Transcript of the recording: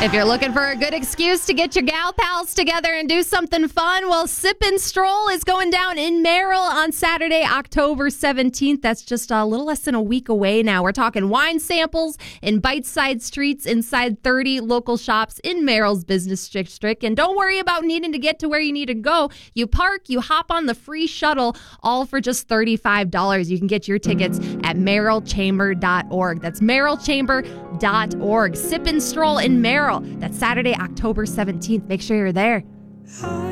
If you're looking for a good excuse to get your gal pals together and do something fun, well, Sip and Stroll is going down in Merrill on Saturday, October 17th. That's just a little less than a week away now. We're talking wine samples in bite-sized treats inside 30 local shops in Merrill's business district. And don't worry about needing to get to where you need to go. You park, you hop on the free shuttle, all for just $35. You can get your tickets at merrillchamber.org. That's merrillchamber.org. Sip and Stroll in Merrill. That's Saturday, October 17th. Make sure you're there.